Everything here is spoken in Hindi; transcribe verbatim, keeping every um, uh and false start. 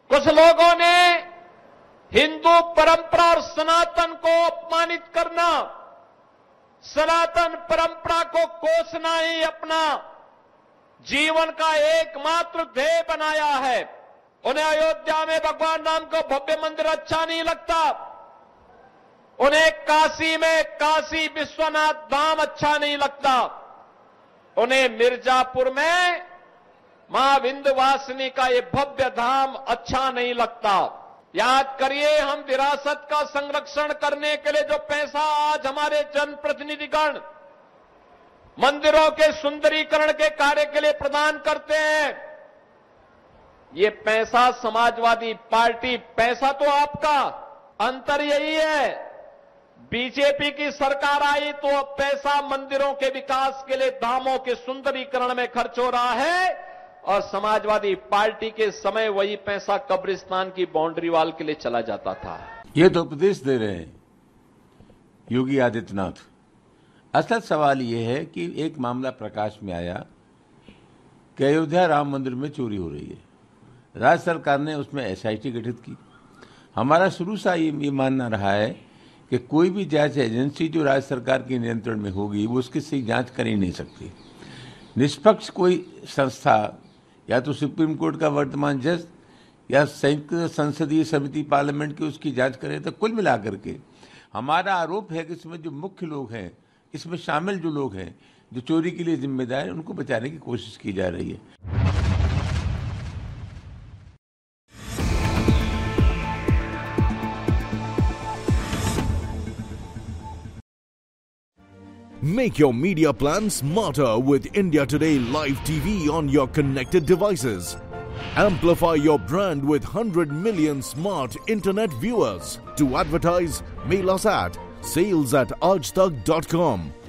कुछ लोगों ने हिंदू परंपरा और सनातन को अपमानित करना, सनातन परंपरा को कोसना ही अपना जीवन का एकमात्र ध्येय बनाया है। उन्हें अयोध्या में भगवान राम को भव्य मंदिर अच्छा नहीं लगता, उन्हें काशी में काशी विश्वनाथ धाम अच्छा नहीं लगता, उन्हें मिर्जापुर में मां विंध्यवासिनी का ये भव्य धाम अच्छा नहीं लगता। याद करिए, हम विरासत का संरक्षण करने के लिए जो पैसा आज हमारे जनप्रतिनिधिगण मंदिरों के सुंदरीकरण के कार्य के लिए प्रदान करते हैं, ये पैसा समाजवादी पार्टी, पैसा तो आपका, अंतर यही है, बीजेपी की सरकार आई तो अब पैसा मंदिरों के विकास के लिए, धामों के सुंदरीकरण में खर्च हो रहा है, और समाजवादी पार्टी के समय वही पैसा कब्रिस्तान की बाउंड्री वॉल के लिए चला जाता था। ये तो उपदेश दे रहे हैं योगी आदित्यनाथ। असल सवाल ये है कि एक मामला प्रकाश में आया कि अयोध्या राम मंदिर में चोरी हो रही है। राज्य सरकार ने उसमें एसआईटी गठित की। हमारा शुरू से ये, ये मानना रहा है कि कोई भी जांच एजेंसी जो राज्य सरकार के नियंत्रण में होगी वो उसकी सही जांच कर ही नहीं सकती। निष्पक्ष कोई संस्था, या तो सुप्रीम कोर्ट का वर्तमान जज या संयुक्त संसदीय समिति पार्लियामेंट की उसकी जांच करे। तो कुल मिलाकर के हमारा आरोप है कि इसमें जो मुख्य लोग हैं, इसमें शामिल जो लोग हैं जो चोरी के लिए जिम्मेदार हैं, उनको बचाने की कोशिश की जा रही है। Make your media plan smarter with India Today Live T V on your connected devices. Amplify your brand with one hundred million smart internet viewers. To advertise, mail us at sales at aajtak dot com